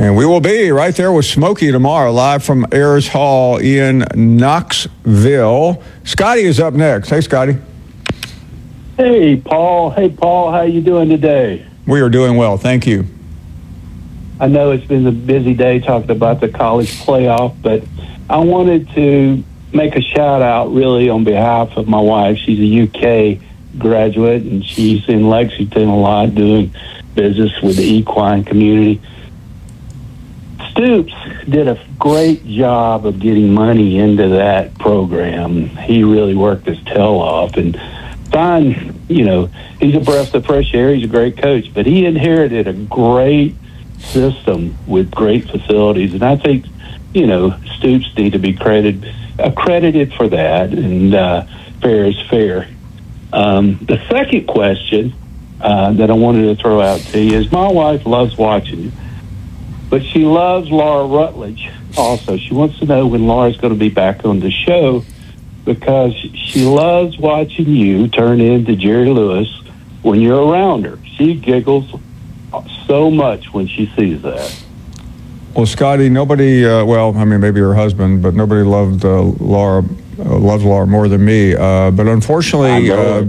And we will be right there with Smokey tomorrow, live from Ayers Hall in Knoxville. Scotty is up next. Hey, Scotty. Hey, Paul. How you doing today? We are doing well. Thank you. I know it's been a busy day talking about the college playoff, but I wanted to make a shout out really on behalf of my wife. She's a UK graduate, and she's in Lexington a lot doing business with the equine community. Stoops did a great job of getting money into that program. He really worked his tail off, and he's a breath of fresh air. He's a great coach, but he inherited a great system with great facilities, and I think, Stoops need to be accredited for that, and fair is fair. The second question that I wanted to throw out to you is my wife loves watching you, but she loves Laura Rutledge also. She wants to know when Laura's going to be back on the show, because she loves watching you turn into Jerry Lewis when you're around her. She giggles so much when she sees that. Well, Scotty, nobody, maybe her husband, but nobody loved Laura, loves Laura more than me. But unfortunately,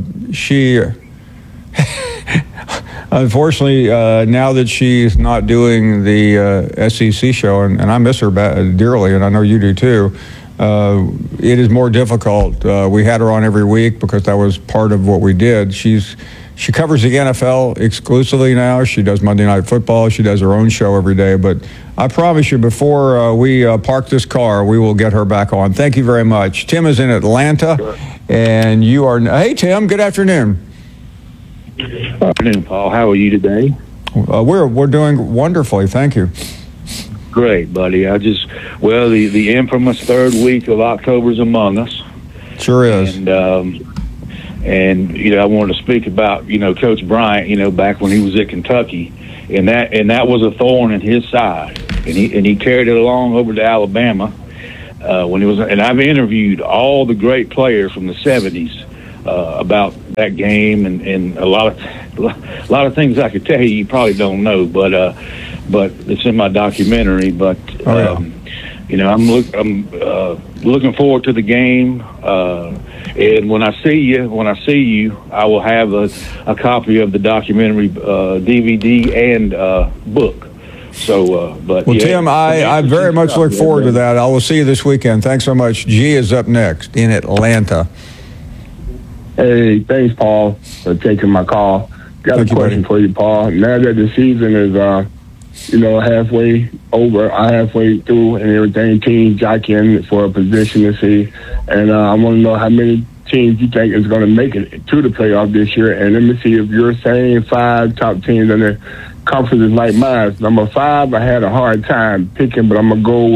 now that she's not doing the SEC show, and I miss her dearly, and I know you do too, it is more difficult. We had her on every week because that was part of what we did. She covers the NFL exclusively now. She does Monday Night Football. She does her own show every day. But I promise you, before we park this car, we will get her back on. Thank you very much. Tim is in Atlanta, sure. And you are. Hey, Tim. Good afternoon. Good afternoon, Paul. How are you today? We're doing wonderfully. Thank you. Great, buddy. The infamous third week of October's among us. Sure is. And I wanted to speak about, Coach Bryant, back when he was at Kentucky, and that was a thorn in his side, and he carried it along over to Alabama when he was. And I've interviewed all the great players from the '70s about that game, and a lot of things I could tell you probably don't know, but it's in my documentary. But I'm looking forward to the game. And when I see you, I will have a copy of the documentary DVD and book. So, Tim, I very much look forward to that. I will see you this weekend. Thanks so much. G is up next in Atlanta. Hey, thanks, Paul, for taking my call. Got a question for you, Paul. Now that the season is, halfway through and everything, teams jockeying for a position to see. And I want to know how many teams you think is going to make it to the playoff this year. And let me see if you're saying 5 top teams in the conferences like mine. Number 5, I had a hard time picking, but I'm going to go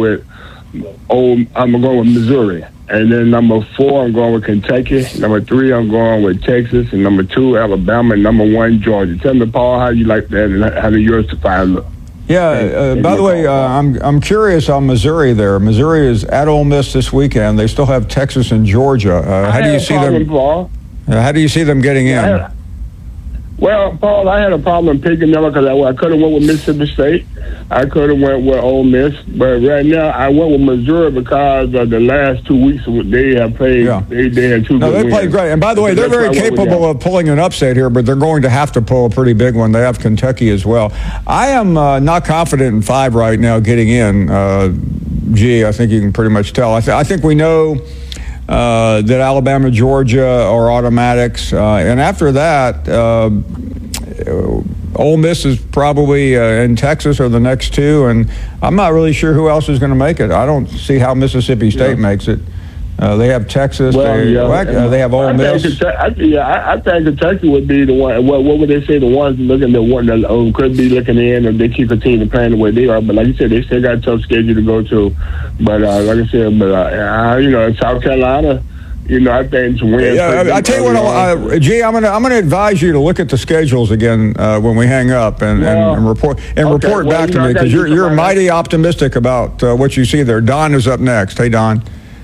with Missouri. And then number 4, I'm going with Kentucky. Number 3, I'm going with Texas. And number 2, Alabama. And number 1, Georgia. Tell me, Paul, how you like that and how do yours to 5 look? Yeah, by the way, I'm curious on Missouri there. Missouri is at Ole Miss this weekend. They still have Texas and Georgia. How do you see them? Paul. How do you see them getting in? Well, Paul, I had a problem picking them because I could have went with Mississippi State. I could have went with Ole Miss. But right now, I went with Missouri because of the last 2 weeks they have played. Yeah. They had 2 good wins. They played great. And by the way, they're very capable of pulling an upset here, but they're going to have to pull a pretty big one. They have Kentucky as well. I am not confident in 5 right now getting in. I think you can pretty much tell. I think we know that Alabama, Georgia are automatics. And after that, Ole Miss is probably in Texas are the next 2. And I'm not really sure who else is going to make it. I don't see how Mississippi State makes it. They have Texas. They have Ole Miss. I think Kentucky would be the one. What would they say? The ones looking the one that could be looking in, if they keep continuing playing the way they are. But like you said, they still got a tough schedule to go to. But like I said, South Carolina. I think to win. Yeah, I tell you what, G, I'm gonna advise you to look at the schedules again when we hang up and report back to me, because you're mighty optimistic about what you see there. Don is up next. Hey, Don.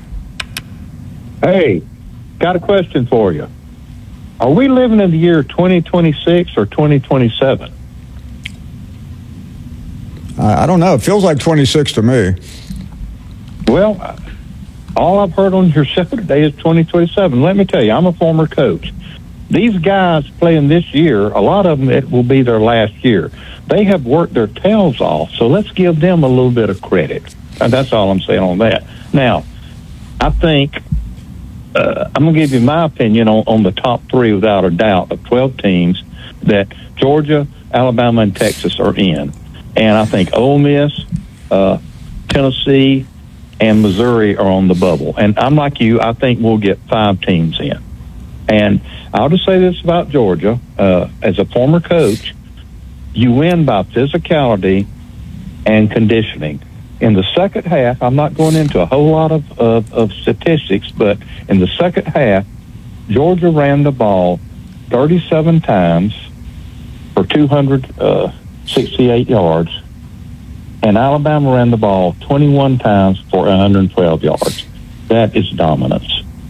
Hey, got a question for you. Are we living in the year 2026 or 2027? I don't know. It feels like 26 to me. Well, all I've heard on your show today is 2027. Let me tell you, I'm a former coach. These guys playing this year, a lot of them, it will be their last year. They have worked their tails off, so let's give them a little bit of credit. And that's all I'm saying on that. Now, I think I'm going to give you my opinion on the top three without a doubt of 12 teams that Georgia, Alabama, and Texas are in. And I think Ole Miss, Tennessee, and Missouri are on the bubble. And I'm like you, I think we'll get 5 teams in. And I'll just say this about Georgia. As a former coach, you win by physicality and conditioning. In the second half, I'm not going into a whole lot of statistics, but in the second half, Georgia ran the ball 37 times for 268 yards, and Alabama ran the ball 21 times for 112 yards. That is dominance.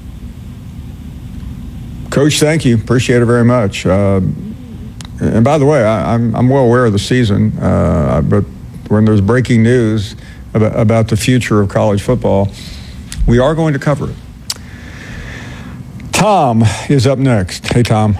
Coach, thank you. Appreciate it very much. And by the way, I'm well aware of the season, but when there's breaking news about the future of college football, we are going to cover it. Tom is up next. Hey, Tom.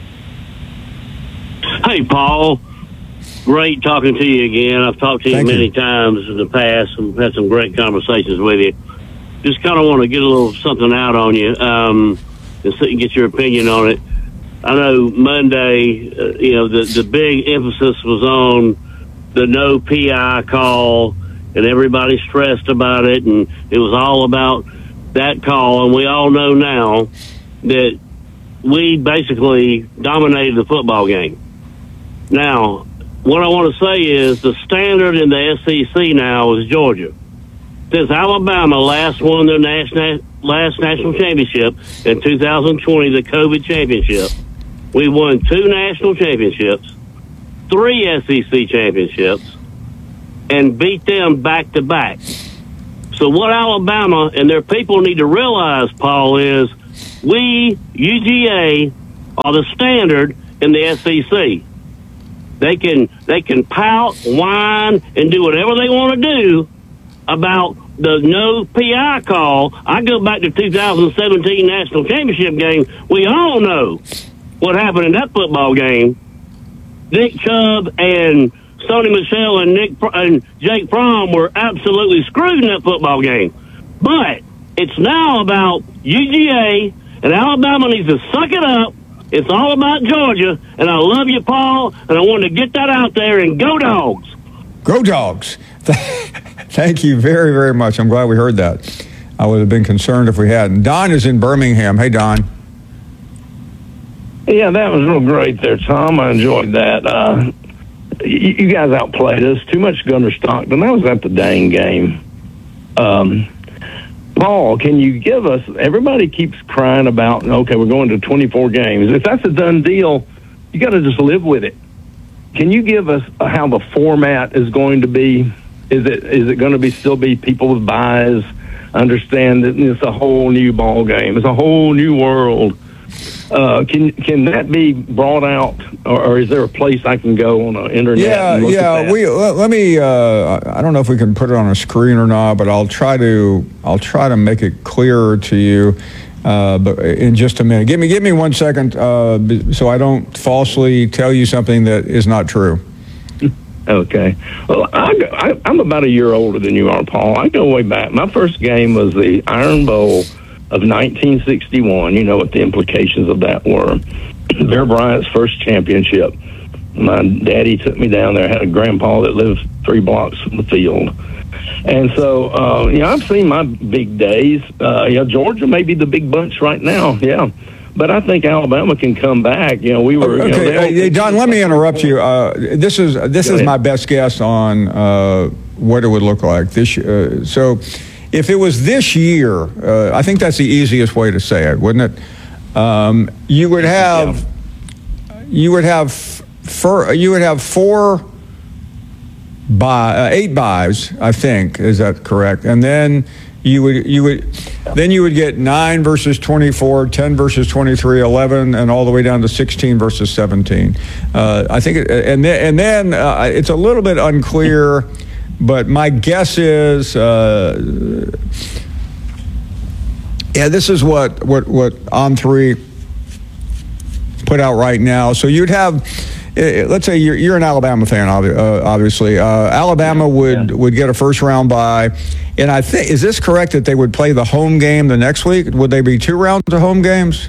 Hey, Paul. Great talking to you again. I've talked to you many times in the past and had some great conversations with you. Just kind of want to get a little something out on you and get your opinion on it. I know Monday, the big emphasis was on the no PI call, and everybody stressed about it, and it was all about that call. And we all know now that we basically dominated the football game. Now, what I want to say is the standard in the SEC now is Georgia. Since Alabama last won their last national championship in 2020, the COVID championship, we won 2 national championships, 3 SEC championships, and beat them back to back. So what Alabama and their people need to realize, Paul, is we, UGA, are the standard in the SEC. They can pout, whine, and do whatever they want to do about the no PI call. I go back to 2017 national championship game. We all know what happened in that football game. Nick Chubb and Sony Michel and Jake Fromm were absolutely screwed in that football game. But it's now about UGA, and Alabama needs to suck it up. It's all about Georgia, and I love you, Paul, and I wanted to get that out there, and go Dogs. Go Dogs. Thank you very, very much. I'm glad we heard that. I would have been concerned if we hadn't. Don is in Birmingham. Hey, Don. Yeah, that was real great there, Tom. I enjoyed that. You guys outplayed us. Too much Gunner Stockton. That was at the dang game. Paul, can you give us, everybody keeps crying about, okay, we're going to 24 games. If that's a done deal, you got to just live with it. Can you give us how the format is going to be? Is it going to still be people with buys? Understand that it's a whole new ball game. It's a whole new world. Can that be brought out, or is there a place I can go on the internet? Yeah. Let me. I don't know if we can put it on a screen or not, but I'll try to make it clearer to you. But in just a minute, give me 1 second, so I don't falsely tell you something that is not true. Okay. Well, I'm about a year older than you are, Paul. I go way back. My first game was the Iron Bowl of 1961. You know what the implications of that were. Bear Bryant's first championship. My daddy took me down there. I had a grandpa that lived 3 blocks from the field. And so, I've seen my big days. Georgia may be the big bunch right now. Yeah. But I think Alabama can come back. We were. Okay, Don, let me interrupt you. This is my best guess on what it would look like this year. So, if it was this year, I think that's the easiest way to say it, wouldn't it? You would have 8 buys, I think. Is that correct? And then you would get 9 versus 24, 10 versus 23, 11, and all the way down to 16 versus 17. I think, and then it's a little bit unclear But my guess is, this is what On3 put out right now. So you'd have, let's say you're an Alabama fan, obviously. Alabama would get a first round bye, and I think, is this correct that they would play the home game the next week? Would they be 2 rounds of home games?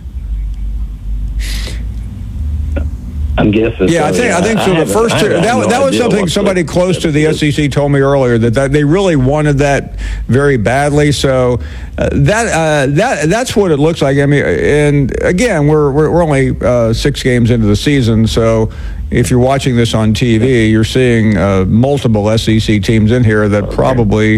I'm guessing. Yeah, I think so. The first two. That was something somebody close to the SEC told me earlier that they really wanted that very badly. So that's what it looks like. I mean, and again, we're only 6 games into the season, so if you're watching this on TV, you're seeing multiple SEC teams in here that probably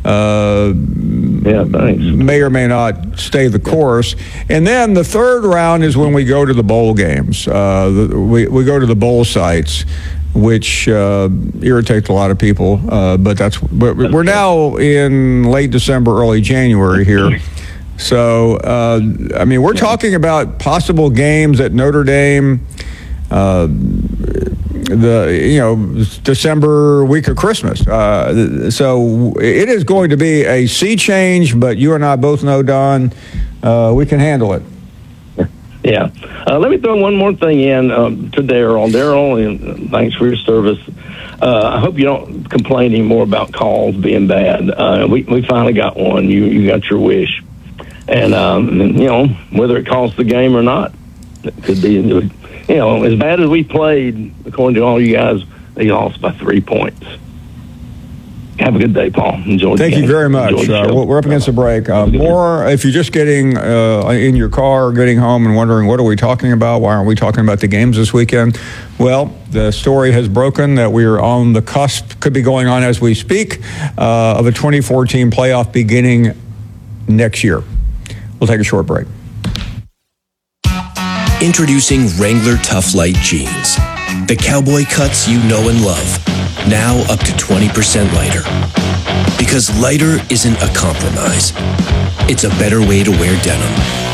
may or may not stay the course. And then the third round is when we go to the bowl games. We go to the bowl sites, which irritates a lot of people. But we're now in late December, early January here. So, I mean, we're talking about possible games at Notre Dame, December week of Christmas. So it is going to be a sea change, but you and I both know, Don, we can handle it. Yeah. Let me throw one more thing in to Daryl. Daryl, thanks for your service. I hope you don't complain anymore about calls being bad. We finally got one. You got your wish. And, whether it costs the game or not, it could be, as bad as we played, according to all you guys, they lost by 3 points. Have a good day, Paul. Enjoy. Thank you very much. We're up against a break. More, if you're just getting in your car, getting home, and wondering what are we talking about? Why aren't we talking about the games this weekend? Well, the story has broken that we are on the cusp, could be going on as we speak, of a 2014 playoff beginning next year. We'll take a short break. Introducing Wrangler Tough Light Jeans. The cowboy cuts you know and love. Now up to 20% lighter. Because lighter isn't a compromise. It's a better way to wear denim.